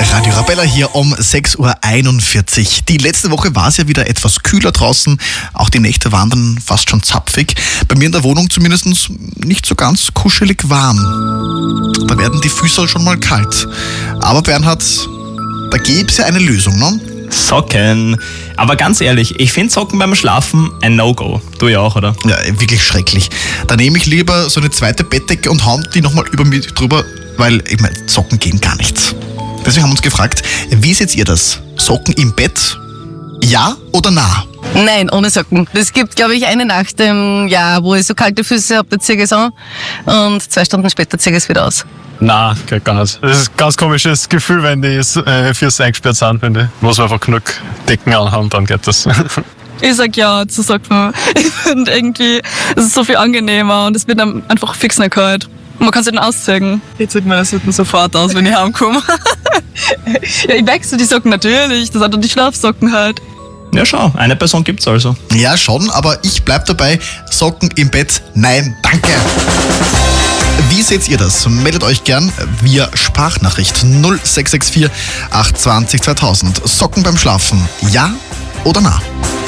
Radio Arabella hier um 6.41 Uhr. Die letzte Woche war es ja wieder etwas kühler draußen. Auch die Nächte waren dann fast schon zapfig. Bei mir in der Wohnung zumindest nicht so ganz kuschelig warm. Da werden die Füße schon mal kalt. Aber Bernhard, da gäbe es ja eine Lösung, ne? Socken. Aber ganz ehrlich, ich finde Socken beim Schlafen ein No-Go. Du ja auch, oder? Ja, wirklich schrecklich. Da nehme ich lieber so eine zweite Bettdecke und hau die nochmal über mich drüber, weil ich meine, Socken gehen gar nicht. Deswegen haben wir uns gefragt, wie seht ihr das? Socken im Bett? Ja oder na? Nein, ohne Socken. Es gibt, glaube ich, eine Nacht im Jahr, wo ich so kalte Füße habe, da ziehe ich es an und 2 Stunden später ziehe ich es wieder aus. Nein, geht gar nicht. Das ist ein ganz komisches Gefühl, wenn die Füße eingesperrt sind, finde ich. Muss man einfach genug Decken anhaben, dann geht das. Ich sag ja zu Socken. Ich finde irgendwie, es ist so viel angenehmer und es wird dann einfach fix nicht kalt. Man kann sie dann ausziehen. Ich ziehe meine Socken sofort aus, wenn ich heimkomme. Ja, ich wechsle die Socken natürlich, das sind dann die Schlafsocken halt. Ja, schau, eine Person gibt's also. Ja, schon, aber ich bleib dabei. Socken im Bett, nein, danke. Wie seht ihr das? Meldet euch gern via Sprachnachricht 0664 820 2000. Socken beim Schlafen, ja oder na?